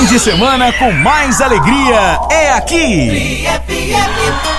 Fim de semana com mais alegria é aqui. Tri FM.